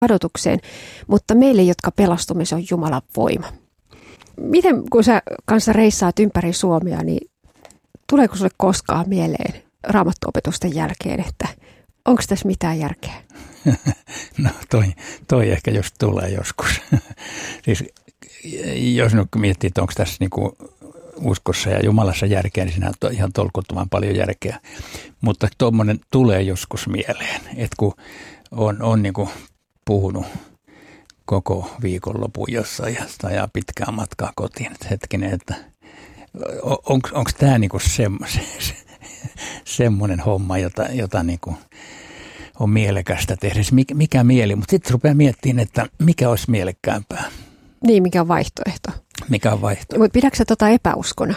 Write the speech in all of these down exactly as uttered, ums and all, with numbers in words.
kadotukseen, mutta meille, jotka pelastumme, se on Jumalan voima. Miten, kun sä kanssa reissaat ympäri Suomea, niin tuleeko sulle koskaan mieleen raamattuopetusten jälkeen, että onko tässä mitään järkeä? No toi, toi ehkä just tulee joskus. Siis jos nyt miettii, että onko tässä niinku uskossa ja Jumalassa järkeä, niin siinä on ihan tolkuttoman paljon järkeä. Mutta tuommoinen tulee joskus mieleen, että kun on, on niinku puhunut koko viikonlopun jossain ja sitä ajaa pitkää matkaa kotiin, että hetkinen, että on, onko tämä niinku semmo, se, se, semmoinen homma, jota, jota niinku on mielekästä tehdä. Mikä, mikä mieli, mutta sitten rupeaa miettimään, että mikä olisi mielekkäämpää. Niin, mikä on vaihtoehto. Mikä on vaihtoehto. Mutta pidätkö sä tota epäuskona?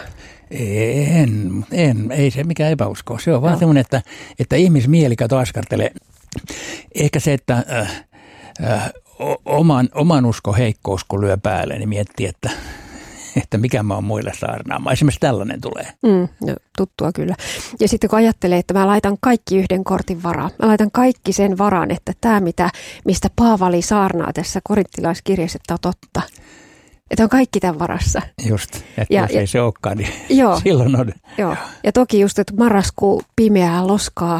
En, en, ei se mikään epäusko. Se on vaan no. semmoinen, että, että ihmismieli kato askartelee. Ehkä se, että äh, äh, oman, oman usko heikkous kun lyö päälle, niin miettii, että, että mikä mä oon muille saarnaamaan. Esimerkiksi tällainen tulee. Mm, no, tuttua kyllä. Ja sitten kun ajattelee, että mä laitan kaikki yhden kortin varaan. Mä laitan kaikki sen varaan, että tämä, mitä, mistä Paavali saarnaa tässä korinttilaiskirjassa, että on totta. Että on kaikki tämän varassa. Just, että ja, jos ja, ei se olekaan, niin joo, silloin on. Joo, ja toki just, että marraskuu pimeää loskaa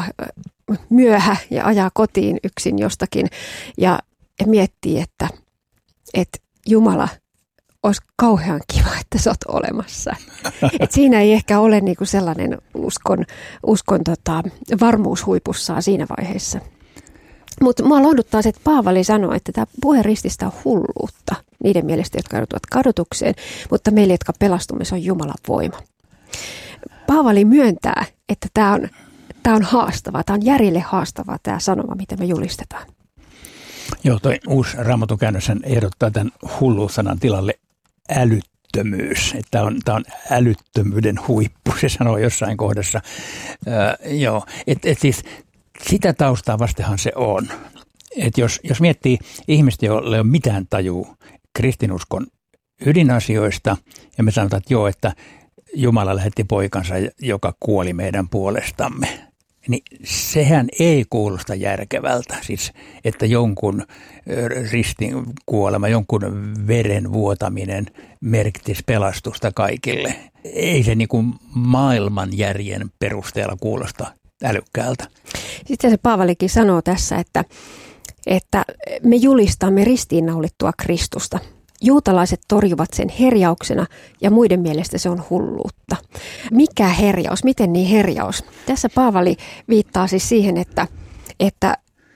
myöhä ja ajaa kotiin yksin jostakin ja, ja miettii, että, että Jumala olisi kauhean kiva, että sä oot olemassa. Et siinä ei ehkä ole niinku sellainen uskon, uskon tota, varmuus huipussaan siinä vaiheessa. Mutta mua lohduttaa se, että Paavali sanoi, että tämä puhe rististä on hulluutta niiden mielestä, jotka joutuvat kadotukseen, mutta meille, jotka pelastumme, se on Jumalan voima. Paavali myöntää, että tämä on, tämä on haastavaa, tämä on järjelle haastavaa tämä sanoma, mitä me julistetaan. Joo, toi uusi Raamatun käännös ehdottaa tämän hulluus-sanan tilalle älyttömyys. Tämä on, tämä on älyttömyyden huippu, se sanoo jossain kohdassa. Öö, joo, että et siis sitä taustaa vastenhan se on. Et jos, jos miettii ihmistä, jolla ei ole mitään tajua kristinuskon ydinasioista, ja me sanotaan, että joo, että Jumala lähetti poikansa, joka kuoli meidän puolestamme, niin sehän ei kuulosta järkevältä. Siis, että jonkun ristin kuolema, jonkun veren vuotaminen merkitsisi pelastusta kaikille. Ei se niin kuin maailmanjärjen perusteella kuulosta älykkäältä. Sitten se Paavalikin sanoo tässä, että, että me julistamme ristiinnaulittua Kristusta. Juutalaiset torjuvat sen herjauksena ja muiden mielestä se on hulluutta. Mikä herjaus? Miten niin herjaus? Tässä Paavali viittaa siis siihen, että, että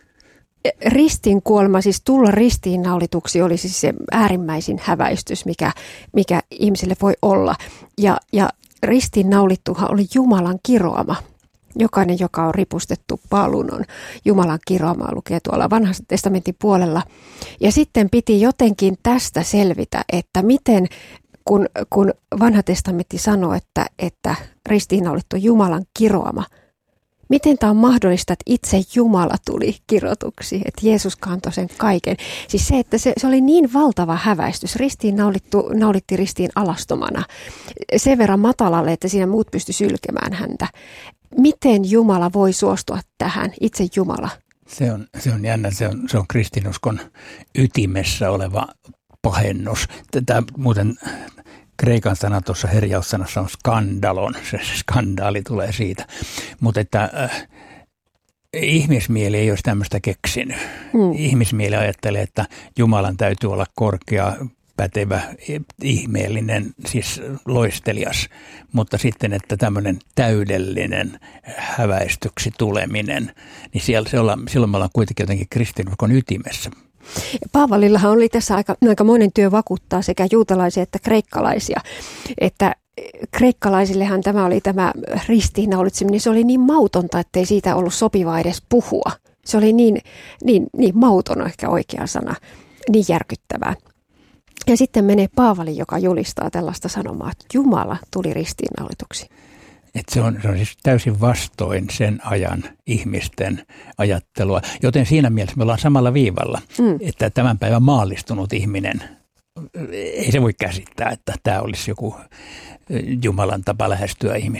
ristin kuolema, siis tulla ristiinnaulituksi oli siis se äärimmäisin häväistys, mikä, mikä ihmisille voi olla. Ja, ja ristiinnaulittuhan oli Jumalan kiroama. Jokainen, joka on ripustettu paaluun, on Jumalan kiroamaa, lukee tuolla Vanhan testamentin puolella. Ja sitten piti jotenkin tästä selvitä, että miten, kun, kun Vanha testamentti sanoo, että, että ristiinnaulittu Jumalan kiroama, miten tämä on mahdollista, että itse Jumala tuli kirotuksi, että Jeesus kantoi sen kaiken. Siis se, että se, se oli niin valtava häväistys. Ristiin naulittu, naulitti ristiin alastomana sen verran matalalle, että siinä muut pystyi sylkemään häntä. Miten Jumala voi suostua tähän, itse Jumala? Se on, se on jännä, se on, se on kristinuskon ytimessä oleva pahennus. Tämä muuten kreikan sana tuossa herjaussanassa on skandalon, se skandaali tulee siitä. Mutta että äh, ihmismieli ei olisi tämmöistä keksinyt. Mm. Ihmismieli ajattelee, että Jumalan täytyy olla korkea, pätevä, ihmeellinen, siis loistelias, mutta sitten, että tämmöinen täydellinen häväistyksi tuleminen, niin siellä, siellä, silloin me ollaan kuitenkin jotenkin kristinuskon ytimessä. Paavalillahan oli tässä aika, aikamoinen työ vakuuttaa sekä juutalaisia että kreikkalaisia, että kreikkalaisillehan tämä oli tämä ristiinnaulitseminen, niin se oli niin mautonta, ettei siitä ollut sopivaa edes puhua. Se oli niin, niin, niin mauton ehkä oikea sana, niin järkyttävää. Ja sitten menee Paavali, joka julistaa tällaista sanomaa, että Jumala tuli ristiinnaulituksi. Että se, on, se on siis täysin vastoin sen ajan ihmisten ajattelua. Joten siinä mielessä me ollaan samalla viivalla, mm. että tämän päivän maallistunut ihminen, ei se voi käsittää, että tämä olisi joku Jumalan tapa lähestyä ihmistä.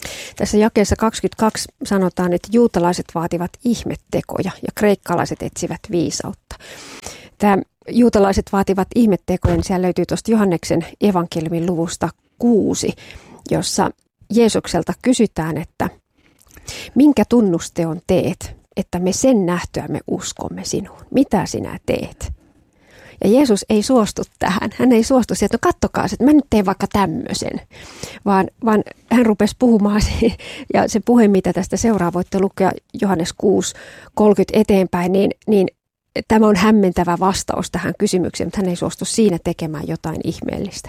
Tässä jakeessa kaksikymmentäkaksi sanotaan, että juutalaiset vaativat ihmettekoja ja kreikkalaiset etsivät viisautta. Tämä juutalaiset vaativat ihmettekoja, niin siellä löytyy tuosta Johanneksen evankeliumin luvusta kuusi, jossa Jeesukselta kysytään, että minkä tunnusteon teet, että me sen nähtyämme uskomme sinuun. Mitä sinä teet? Ja Jeesus ei suostu tähän. Hän ei suostu siihen, että no kattokaa, että mä nyt teen vaikka tämmöisen. Vaan, vaan hän rupesi puhumaan, ja se puhe, mitä tästä seuraa, voitte lukea Johannes kuusi kolmekymmentä eteenpäin, niin, niin tämä on hämmentävä vastaus tähän kysymykseen, mutta hän ei suostu siinä tekemään jotain ihmeellistä.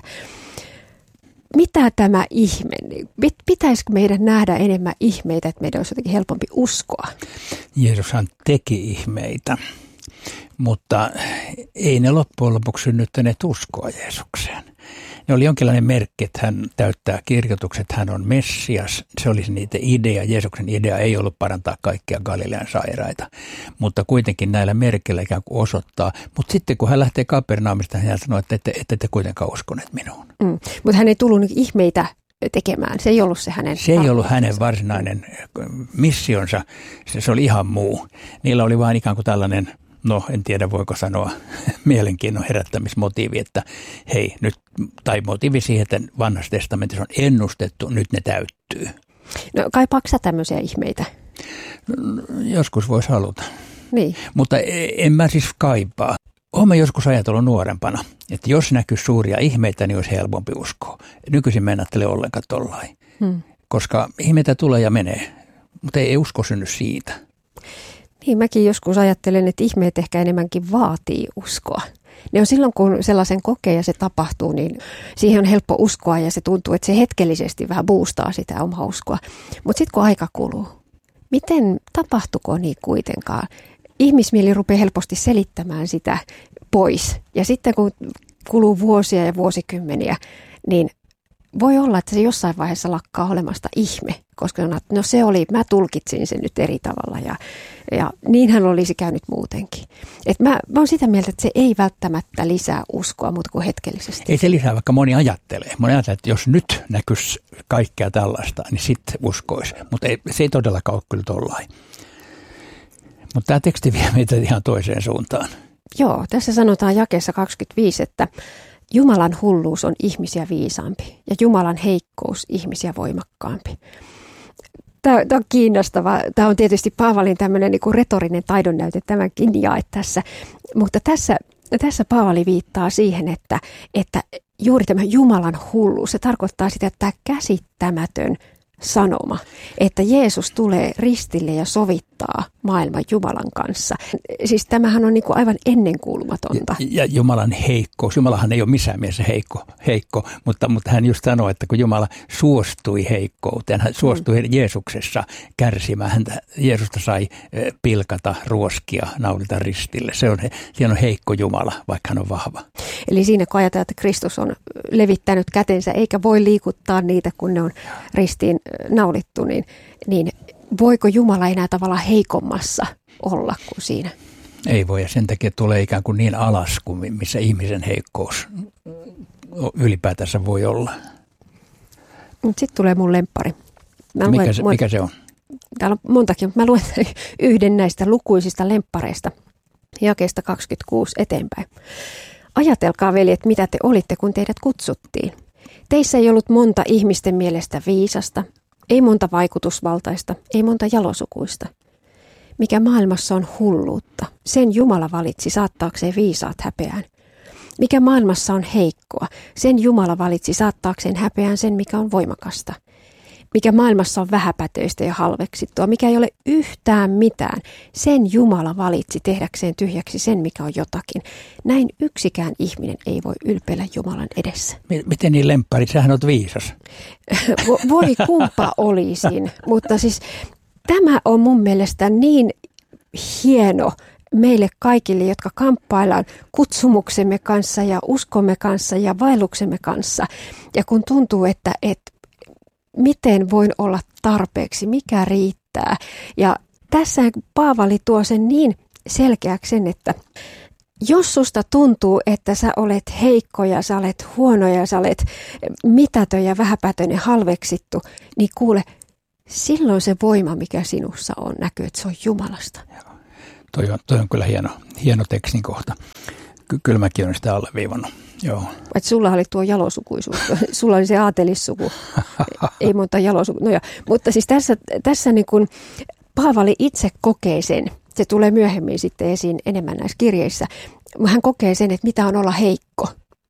Mitä tämä ihme? Pitäisikö meidän nähdä enemmän ihmeitä, että meidän olisi jotenkin helpompi uskoa? Jeesushan teki ihmeitä, mutta ei ne loppujen lopuksi synnyttäneet uskoa Jeesukseen. Ne oli jonkinlainen merkki, että hän täyttää kirjoitukset, hän on Messias. Se olisi niitä idea. Jeesuksen idea ei ollut parantaa kaikkia Galilean sairaita, mutta kuitenkin näillä merkeillä ikään kuin osoittaa. Mutta sitten kun hän lähtee Kapernaumista, hän sanoi, että ette, ette te kuitenkaan uskoneet minuun. Mm. Mutta hän ei tullut ihmeitä tekemään. Se ei ollut se hänen Se ei ollut hänen varsinainen missionsa. Se, se oli ihan muu. Niillä oli vain ikään kuin tällainen, no en tiedä voiko sanoa, mielenkiinnon herättämismotiivi, että hei nyt, tai motiivi siihen, että vanhassa testamentissa on ennustettu, nyt ne täyttyy. No kaipaako sä tämmöisiä ihmeitä? No, joskus voisi haluta. Niin. Mutta en mä siis kaipaa. Olen joskus ajatellut nuorempana, että jos näkyisi suuria ihmeitä, niin olisi helpompi uskoa. Nykyisin mä en ajattele ollenkaan tollain, hmm. koska ihmeitä tulee ja menee, mutta ei usko synny siitä. Niin, mäkin joskus ajattelen, että ihmeet ehkä enemmänkin vaatii uskoa. Ne on silloin, kun sellaisen kokee ja se tapahtuu, niin siihen on helppo uskoa ja se tuntuu, että se hetkellisesti vähän boostaa sitä omaa uskoa. Mutta sitten kun aika kuluu, miten tapahtuko niin kuitenkaan? Ihmismieli rupeaa helposti selittämään sitä pois. Ja sitten kun kuluu vuosia ja vuosikymmeniä, niin voi olla, että se jossain vaiheessa lakkaa olemasta ihme, koska no se oli, mä tulkitsin sen nyt eri tavalla ja, ja niinhän olisi käynyt muutenkin. Et mä, mä oon sitä mieltä, että se ei välttämättä lisää uskoa muuta kuin hetkellisesti. Ei se lisää, vaikka moni ajattelee. Moni ajattelee, että jos nyt näkyisi kaikkea tällaista, niin sitten uskoisi. Mutta ei, se ei todellakaan ole kyllä tollain. Mutta tämä teksti vie meitä ihan toiseen suuntaan. Joo, tässä sanotaan jakeessa kaksikymmentäviisi, että Jumalan hulluus on ihmisiä viisaampi ja Jumalan heikkous ihmisiä voimakkaampi. Tämä, tämä on kiinnostavaa. Tämä on tietysti Paavalin tämmöinen niin kuin retorinen taidonnäyte, tämänkin jae tässä. Mutta tässä, tässä Paavali viittaa siihen, että, että juuri tämä Jumalan hulluus, se tarkoittaa sitä, että tämä käsittämätön sanoma, että Jeesus tulee ristille ja sovittaa maailman Jumalan kanssa. Siis tämähän on niin kuin aivan ennenkuulumatonta. Ja, ja Jumalan heikkous. Jumalahan ei ole missään mielessä heikko, heikko mutta, mutta hän just sanoi, että kun Jumala suostui heikkouteen, hän suostui mm. Jeesuksessa kärsimään. Häntä, Jeesusta sai pilkata, ruoskia, naulita ristille. Se on, siinä on heikko Jumala, vaikka hän on vahva. Eli siinä kun ajatellaan, että Kristus on levittänyt kätensä eikä voi liikuttaa niitä, kun ne on ristiin naulittu, niin, niin voiko Jumala enää tavallaan heikommassa olla kuin siinä? Ei voi, ja sen takia tulee ikään kuin niin alas kuin missä ihmisen heikkous ylipäätänsä voi olla. Mutta sitten tulee mun lemppari. Mikä, luen, se, mikä se on? Täällä on montakin, mutta mä luen yhden näistä lukuisista lemppareista jakeesta kaksikymmentäkuusi eteenpäin. Ajatelkaa, veljet, mitä te olitte, kun teidät kutsuttiin. Teissä ei ollut monta ihmisten mielestä viisasta, ei monta vaikutusvaltaista, ei monta jalosukuista. Mikä maailmassa on hulluutta, sen Jumala valitsi saattaakseen viisaat häpeään. Mikä maailmassa on heikkoa, sen Jumala valitsi saattaakseen häpeään sen, mikä on voimakasta. Mikä maailmassa on vähäpätöistä ja halveksittua, mikä ei ole yhtään mitään, sen Jumala valitsi tehdäkseen tyhjäksi sen, mikä on jotakin. Näin yksikään ihminen ei voi ylpeillä Jumalan edessä. Miten niin lempparit? Sähän olet viisas. Voi kumpa olisin, mutta siis tämä on mun mielestä niin hieno meille kaikille, jotka kamppaillaan kutsumuksemme kanssa ja uskomme kanssa ja vaelluksemme kanssa. Ja kun tuntuu, että, että miten voin olla tarpeeksi, mikä riittää. Ja tässä Paavali tuo sen niin selkeäksi sen, että jos susta tuntuu, että sä olet heikko ja sä olet huono ja sä olet mitätön ja vähäpätöinen halveksittu, niin kuule, silloin se voima, mikä sinussa on, näkyy, että se on Jumalasta. Joo. Toi on, toi on kyllä hieno, hieno tekstin kohta. Ky- kyllä mäkin olen sitä alleviivannut. Joo. Että sulla oli tuo jalosukuisuus, sulla oli se aatelissuku, ei monta jalosuku. No joo. Mutta siis tässä, tässä niin kuin Paavali itse kokee sen, se tulee myöhemmin sitten esiin enemmän näissä kirjeissä. Hän kokee sen, että mitä on olla heikko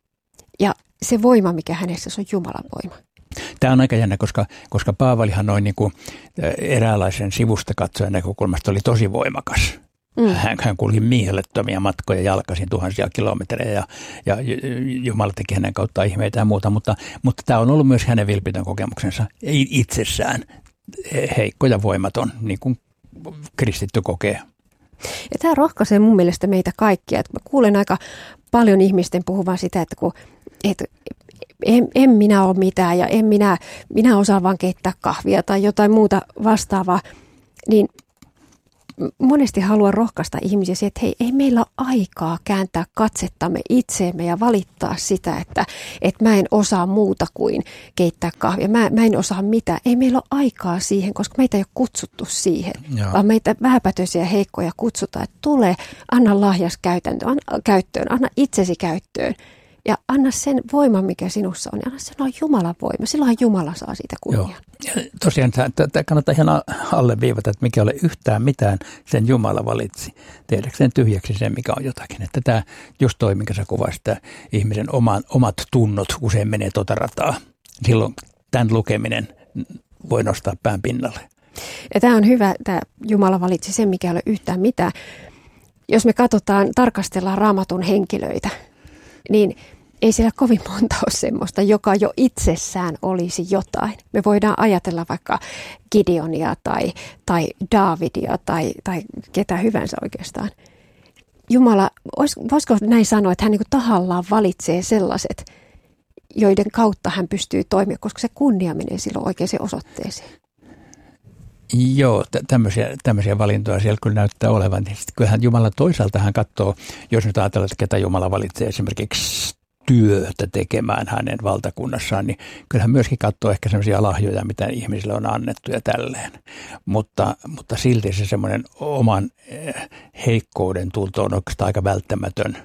ja se voima, mikä hänessä, se on Jumalan voima. Tämä on aika jännä, koska, koska Paavalihan noin niin kuin eräänlaisen sivusta katsojan näkökulmasta oli tosi voimakas. Mm. Hän, hän kulki mielettömiä matkoja jalkaisin tuhansia kilometrejä ja, ja Jumala teki hänen kauttaan ihmeitä ja muuta, mutta, mutta tämä on ollut myös hänen vilpitön kokemuksensa. Ei itsessään heikko ja voimaton, niin kuin kristitty kokee. Ja tämä rohkaisee mun mielestä meitä kaikkia. Että mä kuulen aika paljon ihmisten puhuvan sitä, että kun, et, en, en minä ole mitään ja en minä, minä osaan vaan keittää kahvia tai jotain muuta vastaavaa, niin monesti haluan rohkaista ihmisiä siihen, että hei, ei meillä ole aikaa kääntää katsettamme itseemme ja valittaa sitä, että, että mä en osaa muuta kuin keittää kahvia. Mä, mä en osaa mitään. Ei meillä ole aikaa siihen, koska meitä ei ole kutsuttu siihen, Joo. vaan meitä vähäpätöisiä heikkoja kutsutaan, että tule, anna lahjas käyttöön, anna itsesi käyttöön. Ja anna sen voiman, mikä sinussa on. Ja anna sen on Jumalan voima. Silloin Jumala saa siitä kunnian. Joo. Tosiaan tämä kannattaa ihan alleviivata, että mikä ole yhtään mitään, sen Jumala valitsi. Tehdäkseen tyhjäksi sen, mikä on jotakin. Että tämä just toi, minkä sä kuvasit, että ihmisen oman, omat tunnot usein menee tota rataa. Silloin tämän lukeminen voi nostaa pään pinnalle. Ja tämä on hyvä, että Jumala valitsi sen, mikä ei ole yhtään mitään. Jos me katsotaan, tarkastellaan Raamatun henkilöitä, niin ei siellä kovin monta ole semmoista, joka jo itsessään olisi jotain. Me voidaan ajatella vaikka Gideonia tai, tai Daavidia tai, tai ketä hyvänsä oikeastaan. Jumala, voisiko näin sanoa, että hän niin kuin tahallaan valitsee sellaiset, joiden kautta hän pystyy toimimaan, koska se kunnia menee silloin oikeaan osoitteeseen. Joo, tämmöisiä, tämmöisiä valintoja siellä kyllä näyttää olevan. Kyllähän Jumala toisaalta hän katsoo, jos nyt ajatellaan, että ketä Jumala valitsee esimerkiksi työtä tekemään hänen valtakunnassaan, niin kyllähän myöskin katsoo ehkä semmoisia lahjoja, mitä ihmisille on annettu ja tälleen. Mutta, mutta silti se semmoinen oman heikkouden tunto on oikeastaan aika välttämätön,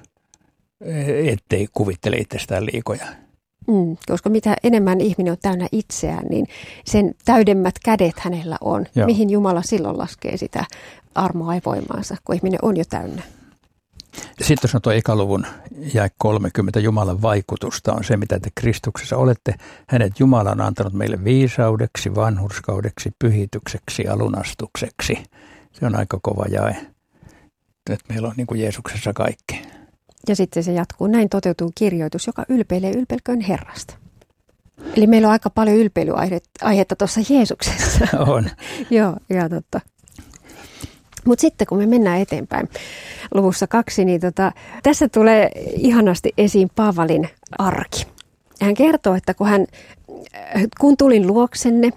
ettei kuvittele itsestään liikoja. Mm, koska mitä enemmän ihminen on täynnä itseään, niin sen täydemmät kädet hänellä on. Joo. Mihin Jumala silloin laskee sitä armoa ja voimaansa, kun ihminen on jo täynnä. Sitten jos on tuo ekaluvun jae kolmekymmentä, Jumalan vaikutusta on se, mitä te Kristuksessa olette. Hänet Jumala on antanut meille viisaudeksi, vanhurskaudeksi, pyhitykseksi, alunastukseksi. Se on aika kova jae. Että meillä on niin kuin Jeesuksessa kaikki. Ja sitten se jatkuu. Näin toteutuu kirjoitus, joka ylpeilee ylpeilköön Herrasta. Eli meillä on aika paljon ylpeilyaihetta tuossa Jeesuksessa. On. Joo, ja totta. Mutta sitten kun me mennään eteenpäin luvussa kaksi, niin tota, tässä tulee ihanasti esiin Paavalin arki. Hän kertoo, että kun, hän, kun tulin luoksenne,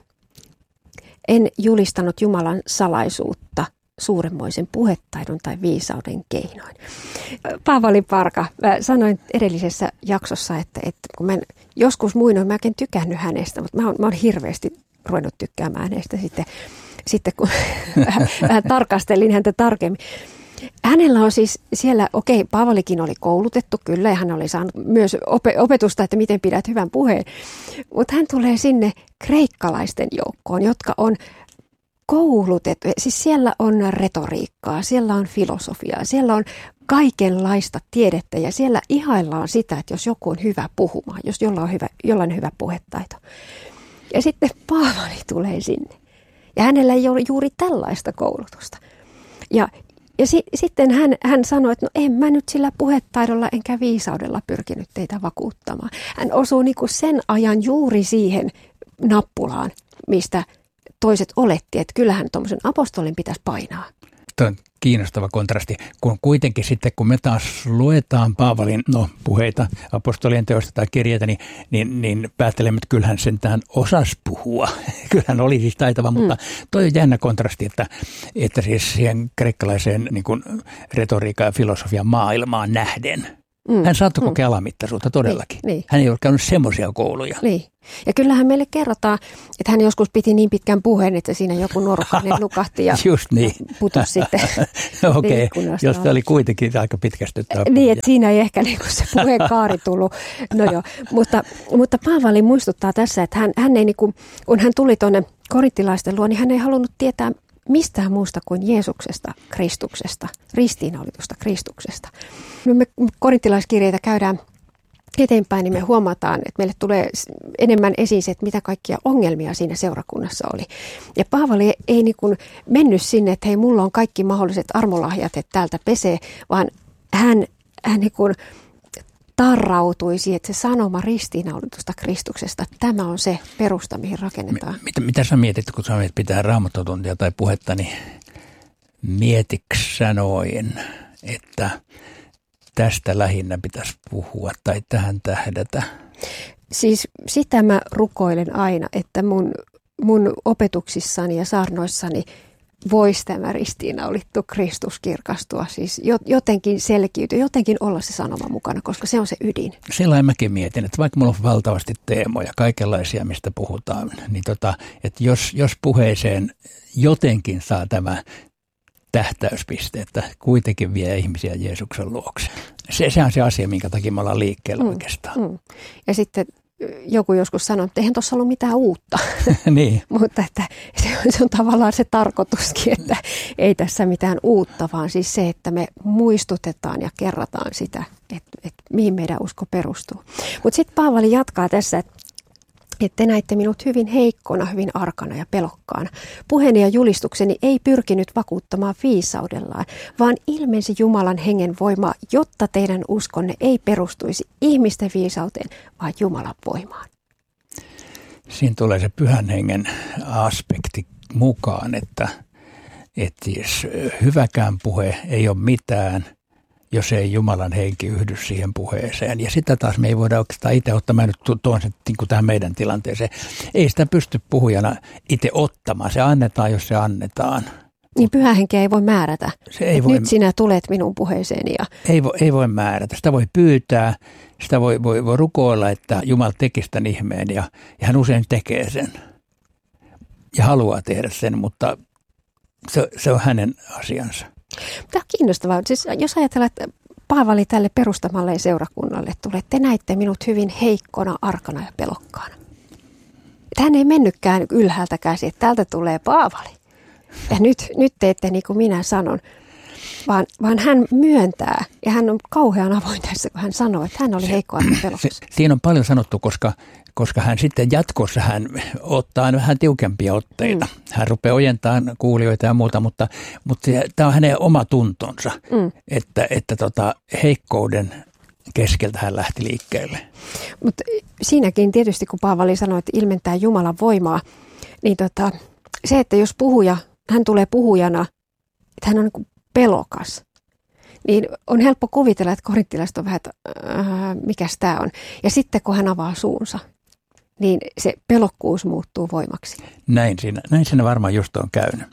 en julistanut Jumalan salaisuutta suuremmoisen puhetaidon tai viisauden keinoin. Paavali Parka, mä sanoin edellisessä jaksossa, että, että kun mä joskus muinoin, mä en tykännyt hänestä, mutta mä oon, mä oon hirveästi ruvennut tykkäämään hänestä sitten, sitten kun vähän, vähän tarkastelin häntä tarkemmin. Hänellä on siis siellä, okei, Paavalikin oli koulutettu kyllä ja hän oli saanut myös opetusta, että miten pidät hyvän puheen, mutta hän tulee sinne kreikkalaisten joukkoon, jotka on koulutettu. Siis siellä on retoriikkaa, siellä on filosofiaa, siellä on kaikenlaista tiedettä ja siellä ihaillaan sitä, että jos joku on hyvä puhumaan, jos jollain on hyvä, jollain on hyvä puhetaito. Ja sitten Paavali tulee sinne ja hänellä ei ole juuri tällaista koulutusta. Ja, ja si, sitten hän, hän sanoi, että no en mä nyt sillä puhetaidolla enkä viisaudella pyrkinyt teitä vakuuttamaan. Hän osuu niin kuin sen ajan juuri siihen nappulaan, mistä toiset oletti, että kyllähän tuommoisen apostolin pitäisi painaa. Tämä on kiinnostava kontrasti, kun kuitenkin sitten kun me taas luetaan Paavalin no, puheita, apostolien teosta tai kirjeitä, niin, niin, niin päättelemme, että kyllähän sentään osasi puhua. Kyllähän oli siis taitava, mm. mutta toi on jännä kontrasti, että, että siis siihen kreikkalaiseen niin kuin retoriikan ja filosofian maailmaan nähden, Mm. Hän saattoi kokea mm. alamittaisuutta todellakin. Niin, niin. Hän ei ole käynyt semmoisia kouluja. Niin. Ja kyllähän meille kerrotaan, että hän joskus piti niin pitkän puheen, että siinä joku norukkainen nukahti ja just niin. putosi sitten. Okei, okay. Jos se oli kuitenkin aika pitkästyttävä. Niin, että siinä ei ehkä niinku se puheen kaari tullut. No joo, mutta, mutta Paavali muistuttaa tässä, että hän, hän ei niinku, kun hän tuli tuonne korinttilaisten luo, niin hän ei halunnut tietää mistään muusta kuin Jeesuksesta, Kristuksesta, ristiinnaulitusta Kristuksesta. Nyt me korinttilaiskirjeitä käydään eteenpäin, niin me huomataan, että meille tulee enemmän esiin se, että mitä kaikkia ongelmia siinä seurakunnassa oli. Ja Paavali ei niin kuin mennyt sinne, että hei, mulla on kaikki mahdolliset armolahjat, että täältä pesee, vaan hän, hän niin kuin tarrautui siihen, että se sanoma ristiinnaulitusta Kristuksesta, tämä on se perusta, mihin rakennetaan. Mitä, mitä sä mietit, kun sä mietit pitää raamattotuntia tai puhetta, niin mietiks sanoin, että tästä lähinnä pitäisi puhua tai tähän tähdätä? Siis sitä mä rukoilen aina, että mun, mun opetuksissani ja saarnoissani voisi tämä ristiinnaulittu Kristus kirkastua, siis jotenkin selkiytyä, jotenkin olla se sanoma mukana, koska se on se ydin. Silloin mäkin mietin, että vaikka mulla on valtavasti teemoja, kaikenlaisia, mistä puhutaan, niin tota, että jos, jos puheeseen jotenkin saa tämä tähtäyspiste, että kuitenkin vie ihmisiä Jeesuksen luokse. Se, se on se asia, minkä takia me ollaan liikkeellä mm, oikeastaan. Mm. Ja sitten joku joskus sanoi, että eihän tuossa ollut mitään uutta. Niin. Mutta että se, on, se on tavallaan se tarkoituskin, että ei tässä mitään uutta, vaan siis se, että me muistutetaan ja kerrataan sitä, että, että mihin meidän usko perustuu. Mutta sitten Paavali jatkaa tässä, että että te näitte minut hyvin heikkona, hyvin arkana ja pelokkaana. Puheeni ja julistukseni ei pyrkinyt vakuuttamaan viisaudellaan, vaan ilmensi Jumalan hengen voimaa, jotta teidän uskonne ei perustuisi ihmisten viisauteen, vaan Jumalan voimaan. Siinä tulee se pyhän hengen aspekti mukaan, että, että jos hyväkään puhe ei ole mitään, jos ei Jumalan henki yhdy siihen puheeseen. Ja sitä taas me ei voida oikeastaan itse ottaa. Mä nyt tuon sen niin tähän meidän tilanteeseen. Ei sitä pysty puhujana itse ottamaan. Se annetaan, jos se annetaan. Niin pyhä henki ei voi määrätä. Se ei voi, nyt sinä tulet minun puheeseeni. Ja ei, voi, ei voi määrätä. Sitä voi pyytää. Sitä voi, voi, voi rukoilla, että Jumala tekisi tämän ihmeen. Ja, ja hän usein tekee sen. Ja haluaa tehdä sen, mutta se, se on hänen asiansa. Tämä on kiinnostavaa. Siis jos ajatellaan, että Paavali tälle perustamalle seurakunnalle tulee, te näitte minut hyvin heikkona, arkana ja pelokkaana. Hän ei mennytkään ylhäältä käsi, että täältä tulee Paavali. Ja nyt, nyt teette niin kuin minä sanon, vaan, vaan hän myöntää ja hän on kauhean avoin tässä, kun hän sanoo, että hän oli heikko, arka, pelokas. Siinä on paljon sanottu, koska, koska hän sitten jatkossa hän ottaa vähän tiukempia otteita. Mm. Hän rupeaa ojentamaan kuulijoita ja muuta, mutta, mutta tämä on hänen oma tuntonsa, mm. että, että tota, heikkouden keskeltä hän lähti liikkeelle. Mutta siinäkin tietysti, kun Paavali sanoi, että ilmentää Jumalan voimaa, niin tota, se, että jos puhuja, hän tulee puhujana, että hän on niin kuin pelokas, niin on helppo kuvitella, että korinttilaiset on vähän, että äh, mikäs tämä on. Ja sitten kun hän avaa suunsa, niin se pelokkuus muuttuu voimaksi. Näin siinä, näin siinä varmaan just on käynyt.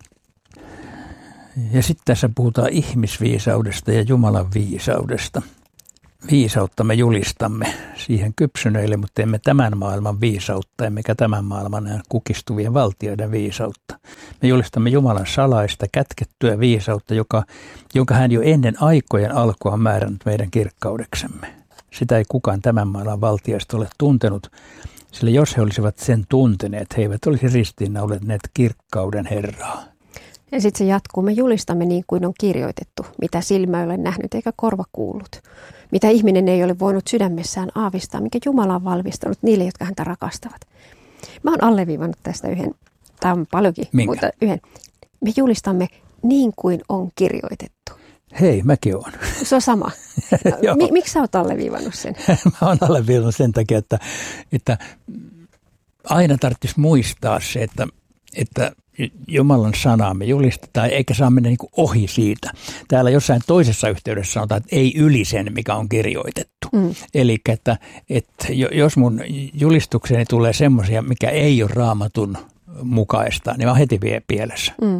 Ja sitten tässä puhutaan ihmisviisaudesta ja Jumalan viisaudesta. Viisautta me julistamme siihen kypsyneille, mutta emme tämän maailman viisautta, emmekä tämän maailman kukistuvien valtioiden viisautta. Me julistamme Jumalan salaista, kätkettyä viisautta, joka, jonka hän jo ennen aikojen alkua on määrännyt meidän kirkkaudeksemme. Sitä ei kukaan tämän maailman valtioista ole tuntenut, sillä jos he olisivat sen tunteneet, he eivät olisi ristiinnaulineet kirkkauden Herraa. Ja sitten se jatkuu. Me julistamme niin kuin on kirjoitettu, mitä silmä ei ole nähnyt eikä korva kuullut. Mitä ihminen ei ole voinut sydämessään aavistaa, mikä Jumala on valmistanut niille, jotka häntä rakastavat. Mä oon alleviivannut tästä yhden, tämä on paljonkin, Minkä? mutta yhden. Me julistamme niin kuin on kirjoitettu. Hei, mäkin oon. Se on sama. M- miksi sä oot alleviivannut sen? Mä oon alleviivannut sen takia, että, että aina tarvitsisi muistaa se, että, että Jumalan sanaa me julistetaan, eikä saa mennä niin kuin ohi siitä. Täällä jossain toisessa yhteydessä sanotaan, että ei yli sen, mikä on kirjoitettu. Mm. Eli että, että jos mun julistukseni tulee semmoisia, mikä ei ole Raamatun mukaista, niin mä heti vie pielessä. Mm.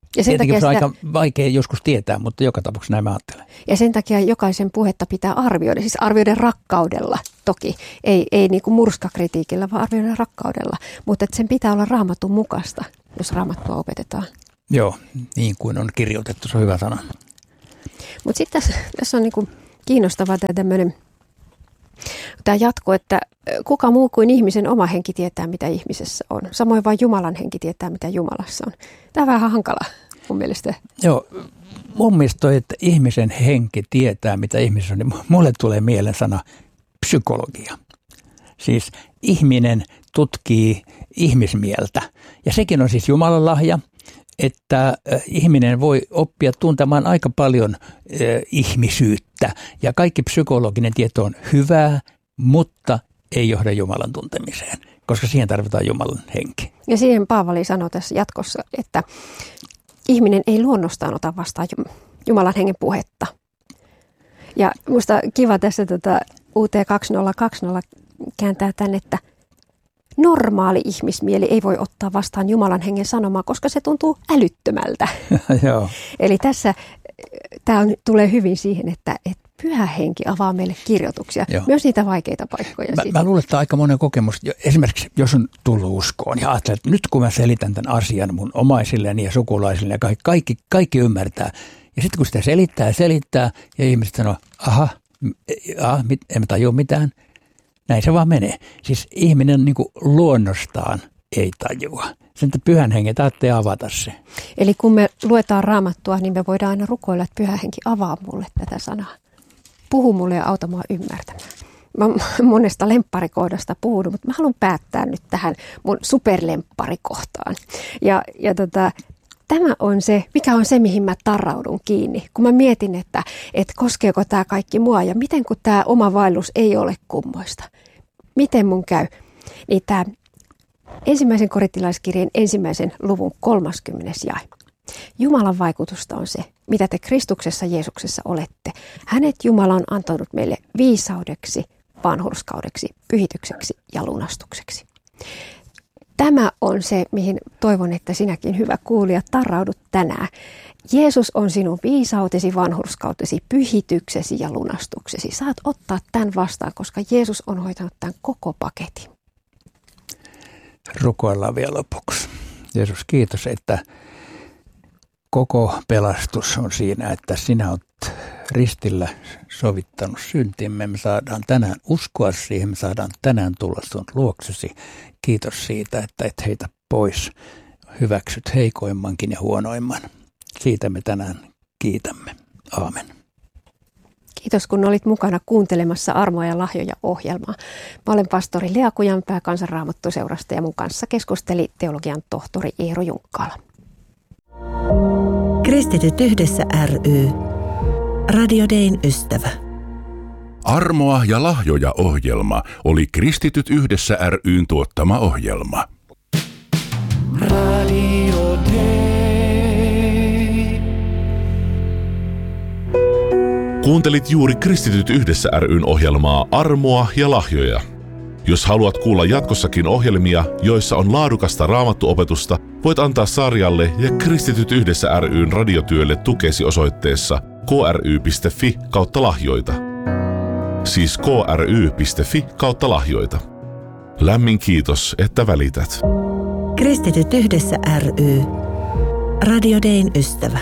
Ja sen takia se on sitä, aika vaikea joskus tietää, mutta joka tapauksessa näin mä ajattelen. Ja sen takia jokaisen puhetta pitää arvioida, siis arvioida rakkaudella toki, ei, ei niin kuin murskakritiikillä, vaan arvioida rakkaudella. Mutta sen pitää olla Raamatun mukaista, jos Raamattua opetetaan. Joo, niin kuin on kirjoitettu, se on hyvä sana. Mutta sitten tässä, tässä on niin kuin kiinnostavaa tämä tämmöinen tämä jatko, että kuka muu kuin ihmisen oma henki tietää, mitä ihmisessä on. Samoin vain Jumalan henki tietää, mitä Jumalassa on. Tämä on vähän hankala mun mielestä. Joo, mun mielestä toi, että ihmisen henki tietää, mitä ihmisessä on, niin mulle tulee mieleen sana psykologia. Siis ihminen tutkii ihmismieltä ja sekin on siis Jumalan lahja, että ihminen voi oppia tuntemaan aika paljon eh, ihmisyyttä ja kaikki psykologinen tieto on hyvää, mutta ei johda Jumalan tuntemiseen, koska siihen tarvitaan Jumalan henki. Ja siihen Paavali sanoo tässä jatkossa, että ihminen ei luonnostaan ota vastaan Jumalan hengen puhetta. Ja musta kiva tässä tota, U T kaksituhattakaksikymmentä kääntää tänne, että normaali ihmismieli ei voi ottaa vastaan Jumalan hengen sanomaa, koska se tuntuu älyttömältä. Joo. Eli tässä tämä tulee hyvin siihen, että, että Pyhä Henki avaa meille kirjoituksia, Joo. myös niitä vaikeita paikkoja. Mä, mä luulen, että aika monen kokemus, esimerkiksi jos on tullut uskoon ja ajattelee, että nyt kun mä selitän tämän asian mun omaisilleni ja sukulaisille ja kaikki, kaikki, kaikki ymmärtää. Ja sitten kun sitä selittää ja selittää ja ihmiset sanoo, aha, aha en mä tajua mitään. Näin se vaan menee. Siis ihminen niin kuin luonnostaan ei tajua. Sen Pyhän Hengen tarvitsee avata se. Eli kun me luetaan Raamattua, niin me voidaan aina rukoilla, että Pyhä Henki avaa mulle tätä sanaa. Puhu mulle ja auta mua ymmärtämään. Mä monesta lempparikohdasta puhunut, mutta mä haluan päättää nyt tähän mun superlempparikohtaan. Ja, ja tota, tämä on se, mikä on se, mihin mä tarraudun kiinni. Kun mä mietin, että, että koskeeko tämä kaikki mua ja miten kun tämä oma vaellus ei ole kummoista. Miten mun käy? Niin tämä ensimmäisen korintilaiskirjeen ensimmäisen luvun kolmaskymmenes jae. Jumalan vaikutusta on se, mitä te Kristuksessa Jeesuksessa olette. Hänet Jumala on antanut meille viisaudeksi, vanhurskaudeksi, pyhitykseksi ja lunastukseksi. Tämä on se, mihin toivon, että sinäkin, hyvä kuulija, tarraudut tänään. Jeesus on sinun viisautesi, vanhurskautesi, pyhityksesi ja lunastuksesi. Saat ottaa tämän vastaan, koska Jeesus on hoitanut tämän koko paketin. Rukoillaan vielä lopuksi. Jeesus, kiitos, että koko pelastus on siinä, että sinä olet ristillä sovittanut syntimme. Me saadaan tänään uskoa siihen, me saadaan tänään tulla sun luoksesi. Kiitos siitä, että et heitä pois. Hyväksyt heikoimmankin ja huonoimman. Siitä me tänään kiitämme. Aamen. Kiitos, kun olit mukana kuuntelemassa Armoa ja lahjoja -ohjelmaa. Mä olen pastori Lea Kujanpää Kansanraamattuseurasta ja mun kanssa keskusteli teologian tohtori Eero Junkkala. Kristityt yhdessä ry. Radio Dayn ystävä. Armoa ja lahjoja -ohjelma oli Kristityt yhdessä ry:n tuottama ohjelma. Radio Day. Kuuntelit juuri Kristityt yhdessä ry:n ohjelmaa Armoa ja lahjoja. Jos haluat kuulla jatkossakin ohjelmia, joissa on laadukasta raamattuopetusta, voit antaa sarjalle ja Kristityt yhdessä ry:n radiotyölle tukesi osoitteessa kry piste fi kautta lahjoita. Siis kry piste fi kautta lahjoita. Lämmin kiitos, että välität. Kristityt yhdessä ry. Radio Dayn ystävä.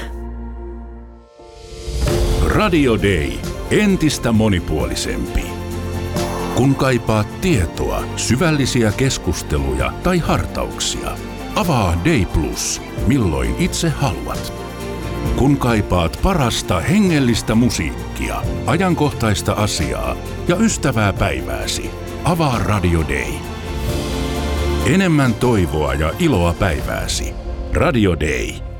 Radio Day. Entistä monipuolisempi. Kun kaipaat tietoa, syvällisiä keskusteluja tai hartauksia, avaa Day Plus, milloin itse haluat. Kun kaipaat parasta hengellistä musiikkia, ajankohtaista asiaa ja ystävää päivääsi, avaa Radio Day. Enemmän toivoa ja iloa päivääsi. Radio Day.